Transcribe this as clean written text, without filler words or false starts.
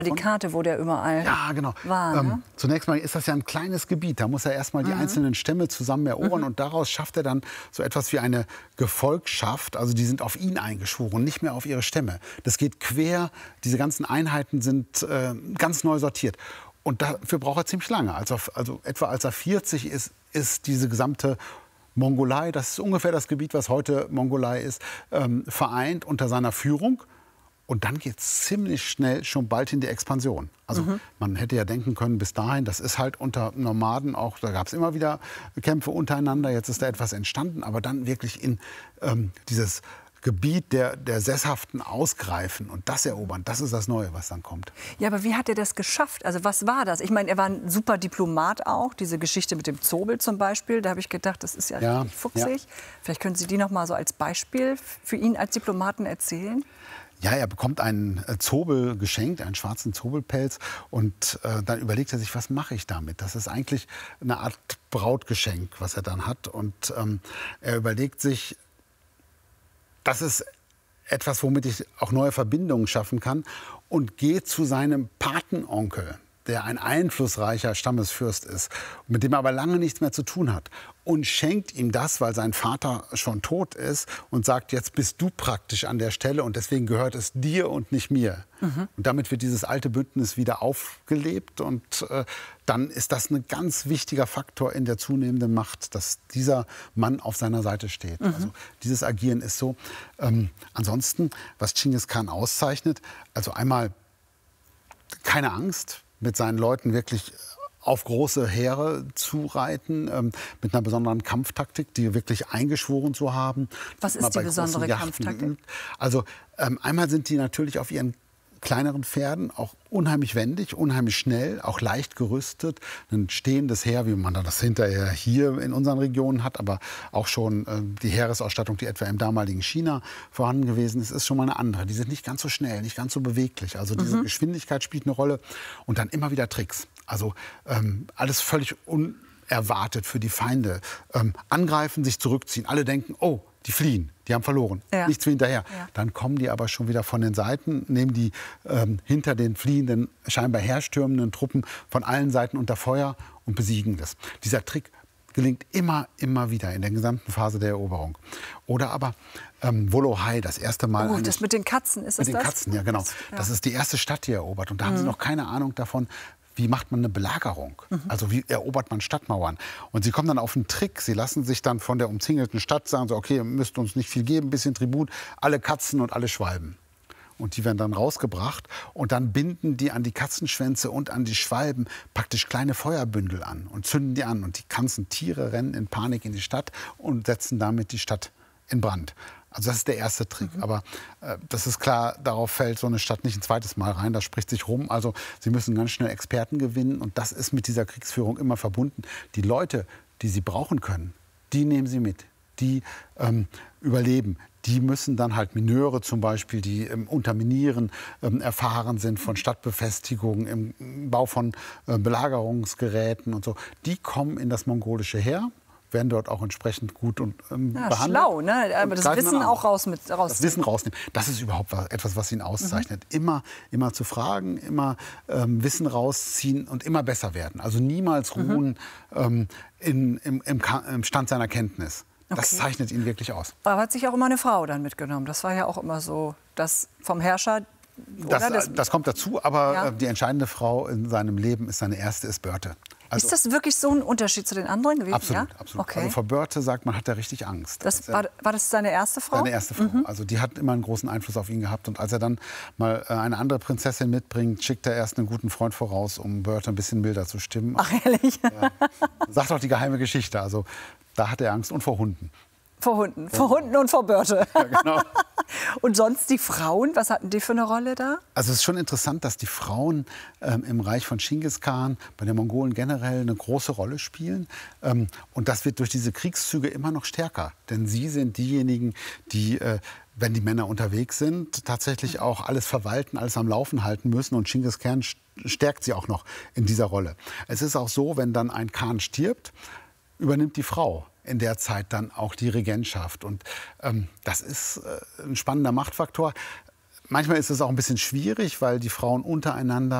Die Karte, wo der überall war. Ne? Zunächst mal ist das ja ein kleines Gebiet. Da muss er erst mal die einzelnen Stämme zusammen erobern. Und daraus schafft er dann so etwas wie eine Gefolgschaft. Also die sind auf ihn eingeschworen, nicht mehr auf ihre Stämme. Das geht quer. Diese ganzen Einheiten sind ganz neu sortiert. Und dafür braucht er ziemlich lange. Also etwa als er 40 ist diese gesamte Mongolei, das ist ungefähr das Gebiet, was heute Mongolei ist, vereint unter seiner Führung. Und dann geht es ziemlich schnell schon bald in die Expansion. Also man hätte ja denken können, bis dahin, das ist halt unter Nomaden auch, da gab es immer wieder Kämpfe untereinander. Jetzt ist da etwas entstanden, aber dann wirklich in dieses Gebiet der Sesshaften ausgreifen und das erobern, das ist das Neue, was dann kommt. Ja, aber wie hat er das geschafft? Also was war das? Ich meine, er war ein super Diplomat auch. Diese Geschichte mit dem Zobel zum Beispiel, da habe ich gedacht, das ist ja richtig fuchsig. Ja. Vielleicht können Sie die noch mal so als Beispiel für ihn als Diplomaten erzählen? Ja, er bekommt einen Zobel geschenkt, einen schwarzen Zobelpelz. Und dann überlegt er sich, was mache ich damit? Das ist eigentlich eine Art Brautgeschenk, was er dann hat. Und er überlegt sich, das ist etwas, womit ich auch neue Verbindungen schaffen kann. Und geht zu seinem Patenonkel, der ein einflussreicher Stammesfürst ist, mit dem er aber lange nichts mehr zu tun hat. Und schenkt ihm das, weil sein Vater schon tot ist und sagt, jetzt bist du praktisch an der Stelle und deswegen gehört es dir und nicht mir. Und damit wird dieses alte Bündnis wieder aufgelebt und dann ist das ein ganz wichtiger Faktor in der zunehmenden Macht, dass dieser Mann auf seiner Seite steht. Also dieses Agieren ist so. Ansonsten, was Dschingis Khan auszeichnet, also einmal keine Angst, mit seinen Leuten wirklich auf große Heere zu reiten, mit einer besonderen Kampftaktik, die wirklich eingeschworen zu haben. Was ist die besondere Kampftaktik? Also einmal sind die natürlich auf ihren kleineren Pferden auch unheimlich wendig, unheimlich schnell, auch leicht gerüstet. Ein stehendes Heer, wie man das hinterher hier in unseren Regionen hat, aber auch schon die Heeresausstattung, die etwa im damaligen China vorhanden gewesen ist schon mal eine andere. Die sind nicht ganz so schnell, nicht ganz so beweglich. Also diese Geschwindigkeit spielt eine Rolle und dann immer wieder Tricks. Also alles völlig unerwartet für die Feinde. Angreifen, sich zurückziehen. Alle denken, oh, die fliehen, die haben verloren, nichts wie hinterher. Ja. Dann kommen die aber schon wieder von den Seiten, nehmen die hinter den fliehenden, scheinbar herstürmenden Truppen von allen Seiten unter Feuer und besiegen das. Dieser Trick gelingt immer wieder in der gesamten Phase der Eroberung. Oder aber Wolohai, das erste Mal. Oh, das mit den Katzen, ist das mit den Katzen, ja genau. Das ist die erste Stadt, die er erobert. Und da haben sie noch keine Ahnung davon, wie macht man eine Belagerung? Also wie erobert man Stadtmauern? Und sie kommen dann auf einen Trick. Sie lassen sich dann von der umzingelten Stadt sagen, so, okay, ihr müsst uns nicht viel geben, ein bisschen Tribut, alle Katzen und alle Schwalben. Und die werden dann rausgebracht und dann binden die an die Katzenschwänze und an die Schwalben praktisch kleine Feuerbündel an und zünden die an. Und die ganzen Tiere rennen in Panik in die Stadt und setzen damit die Stadt in Brand. Also das ist der erste Trick. Aber das ist klar, darauf fällt so eine Stadt nicht ein zweites Mal rein. Das spricht sich rum. Also sie müssen ganz schnell Experten gewinnen. Und das ist mit dieser Kriegsführung immer verbunden. Die Leute, die sie brauchen können, die nehmen sie mit. Die überleben. Die müssen dann halt Mineure zum Beispiel, die im Unterminieren erfahren sind von Stadtbefestigungen, im Bau von Belagerungsgeräten und so. Die kommen in das mongolische Heer. Werden dort auch entsprechend gut und behandelt. Schlau, ne? Aber das Wissen auch rausnehmen. Das Wissen rausnehmen. Das ist überhaupt etwas, was ihn auszeichnet. Immer zu fragen, immer Wissen rausziehen und immer besser werden. Also niemals ruhen im Stand seiner Kenntnis. Das zeichnet ihn wirklich aus. Aber hat sich auch immer eine Frau dann mitgenommen. Das war ja auch immer so, das vom Herrscher. Das kommt dazu, aber die entscheidende Frau in seinem Leben ist seine erste, ist Börte. Also, ist das wirklich so ein Unterschied zu den anderen gewesen? Absolut, ja? absolut. Okay. Also vor Börte sagt man, hat er richtig Angst. War das seine erste Frau? Seine erste Frau. Also die hat immer einen großen Einfluss auf ihn gehabt. Und als er dann mal eine andere Prinzessin mitbringt, schickt er erst einen guten Freund voraus, um Börte ein bisschen milder zu stimmen. Ach, ehrlich? Ja. Sagt auch die geheime Geschichte. Also da hat er Angst und vor Hunden. Vor Hunden. Vor Hunden und vor Börte. Ja, genau. Und sonst die Frauen, was hatten die für eine Rolle da? Also es ist schon interessant, dass die Frauen im Reich von Dschingis Khan, bei den Mongolen generell, eine große Rolle spielen. Und das wird durch diese Kriegszüge immer noch stärker. Denn sie sind diejenigen, die, wenn die Männer unterwegs sind, tatsächlich auch alles verwalten, alles am Laufen halten müssen. Und Dschingis Khan stärkt sie auch noch in dieser Rolle. Es ist auch so, wenn dann ein Khan stirbt, übernimmt die Frau in der Zeit dann auch die Regentschaft. Und das ist ein spannender Machtfaktor. manchmal ist es auch ein bisschen schwierig, weil die Frauen untereinander